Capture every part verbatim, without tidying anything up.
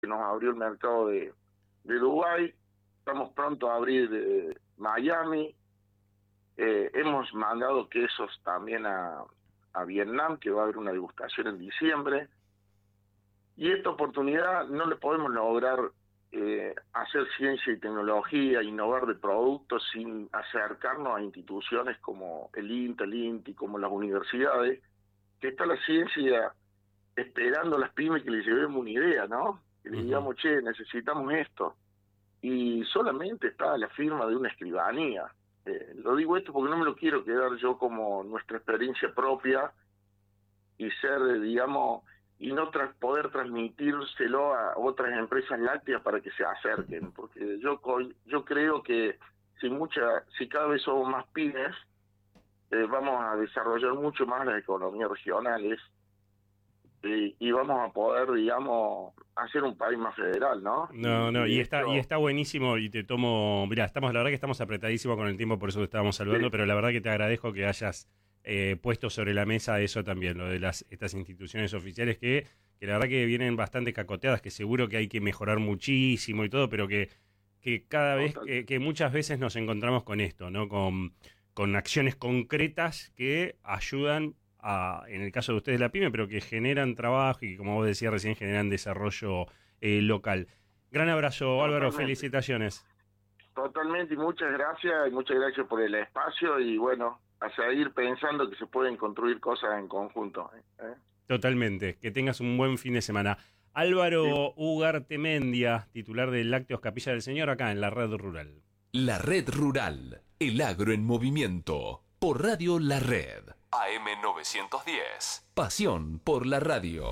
que nos abrió el mercado de, de Dubái, estamos pronto a abrir eh, Miami, eh, hemos mandado quesos también a, a Vietnam, que va a haber una degustación en diciembre, y esta oportunidad no le podemos lograr eh, hacer ciencia y tecnología, innovar de productos sin acercarnos a instituciones como el INTA, el INTI, como las universidades, que está la ciencia esperando a las pymes que le llevemos una idea, ¿no? Que le digamos, che, necesitamos esto. Y solamente está la firma de una escribanía. Eh, lo digo esto porque no me lo quiero quedar yo como nuestra experiencia propia y ser, digamos, y no tras poder transmitírselo a otras empresas lácteas para que se acerquen, porque yo yo creo que si mucha, si cada vez somos más pymes, eh, vamos a desarrollar mucho más las economías regionales y, y vamos a poder, digamos, hacer un país más federal, ¿no? No, y, no, y y esto... está y está buenísimo y te tomo, mirá, estamos, la verdad que estamos apretadísimos con el tiempo, por eso te estábamos saludando, Sí. pero la verdad que te agradezco que hayas eh, puesto sobre la mesa eso también, lo de las estas instituciones oficiales que, que la verdad que vienen bastante cacoteadas, que seguro que hay que mejorar muchísimo y todo, pero que, que cada vez, que, que muchas veces nos encontramos con esto, ¿no? Con, con acciones concretas que ayudan a, en el caso de ustedes la pyme, pero que generan trabajo y como vos decías recién, generan desarrollo eh, local. Gran abrazo, Totalmente. Álvaro, felicitaciones. Totalmente, y muchas gracias, y muchas gracias por el espacio, y bueno, a seguir pensando que se pueden construir cosas en conjunto. ¿eh? Totalmente, que tengas un buen fin de semana. Álvaro sí. Ugartemendia, titular de Lácteos Capilla del Señor, acá en la Red Rural. La Red Rural, el agro en movimiento, por Radio La Red. A M novecientos diez. Pasión por la radio.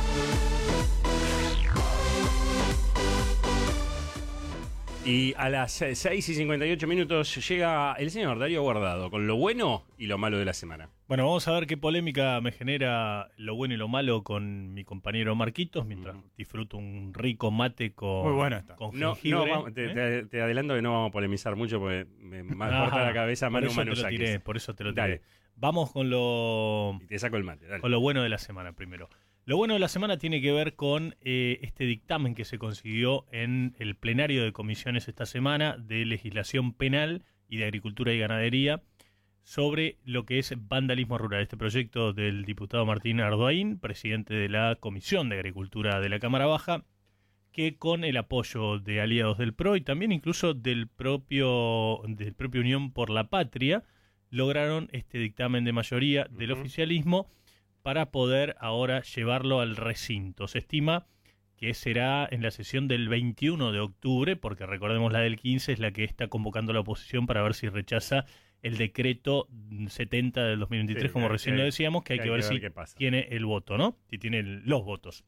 Y a las seis y cincuenta y ocho minutos llega el señor Darío Guardado con lo bueno y lo malo de la semana. Bueno, vamos a ver qué polémica me genera lo bueno y lo malo con mi compañero Marquitos, mientras uh-huh. disfruto un rico mate con, Muy bueno está. con no, jengibre. No, vamos, te, ¿eh? te, te adelanto que no vamos a polemizar mucho porque me corta la cabeza Manu Manuzakis. Por eso te lo tiré. Vamos con lo... Y te saco el mate, dale. Con lo bueno de la semana primero. Lo bueno de la semana tiene que ver con eh, este dictamen que se consiguió en el plenario de comisiones esta semana de legislación penal y de agricultura y ganadería sobre lo que es vandalismo rural. Este proyecto del diputado Martín Ardoaín, presidente de la Comisión de Agricultura de la Cámara Baja, que con el apoyo de aliados del P R O y también incluso del propio, del propio Unión por la Patria, lograron este dictamen de mayoría del uh-huh. oficialismo para poder ahora llevarlo al recinto. Se estima que será en la sesión del veintiuno de octubre, porque recordemos la del quince es la que está convocando la oposición para ver si rechaza el decreto setenta del dos mil veintitrés, sí, como que, recién que, lo decíamos, que hay que, que ver, hay que ver si tiene el voto, ¿no? Si tiene el, los votos.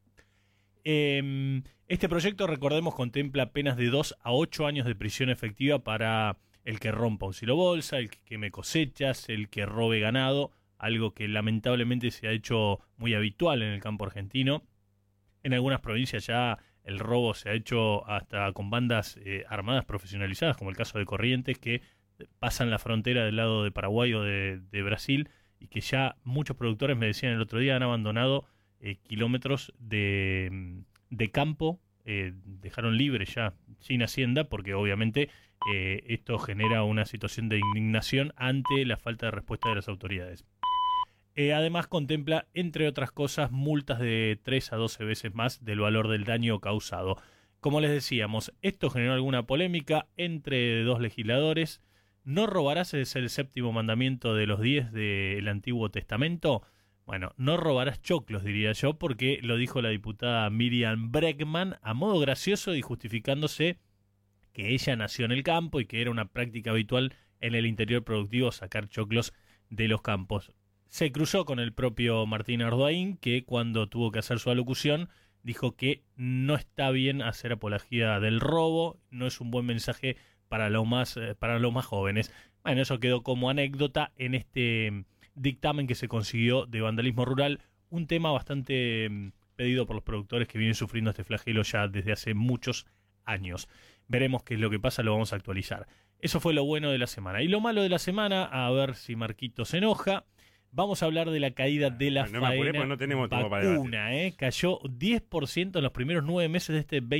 Eh, este proyecto, recordemos, contempla penas de dos a ocho años de prisión efectiva para el que rompa un silo bolsa, el que queme cosechas, el que robe ganado, algo que lamentablemente se ha hecho muy habitual en el campo argentino. En algunas provincias ya el robo se ha hecho hasta con bandas eh, armadas profesionalizadas, como el caso de Corrientes, que pasan la frontera del lado de Paraguay o de, de Brasil, y que ya muchos productores me decían el otro día han abandonado eh, kilómetros de, de campo, eh, dejaron libre ya sin hacienda, porque obviamente eh, esto genera una situación de indignación ante la falta de respuesta de las autoridades. Eh, además contempla, entre otras cosas, multas de tres a doce veces más del valor del daño causado. Como les decíamos, esto generó alguna polémica entre dos legisladores. ¿No robarás es el séptimo mandamiento de los diez del Antiguo Testamento? Bueno, no robarás choclos, diría yo, porque lo dijo la diputada Miriam Bregman a modo gracioso y justificándose que ella nació en el campo y que era una práctica habitual en el interior productivo sacar choclos de los campos. Se cruzó con el propio Martín Ardoaín, que cuando tuvo que hacer su alocución dijo que no está bien hacer apología del robo, no es un buen mensaje para los más, para los más jóvenes. Bueno, eso quedó como anécdota en este dictamen que se consiguió de vandalismo rural, un tema bastante pedido por los productores que vienen sufriendo este flagelo ya desde hace muchos años. Veremos qué es lo que pasa, lo vamos a actualizar. Eso fue lo bueno de la semana. Y lo malo de la semana, a ver si Marquito se enoja. Vamos a hablar de la caída de la no me apuré faena porque no tenemos tiempo para debate. vacuna, ¿eh? Cayó diez por ciento en los primeros nueve meses de este